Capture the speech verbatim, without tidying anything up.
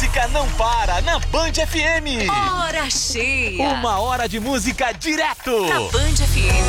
música não para na Band F M. Hora cheia. Uma hora de música direto Na Band F M.